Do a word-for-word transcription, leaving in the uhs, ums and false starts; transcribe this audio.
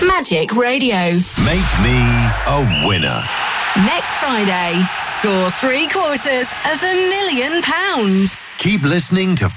Magic Radio. Make me a winner. Next Friday, score three quarters of a million pounds. Keep listening to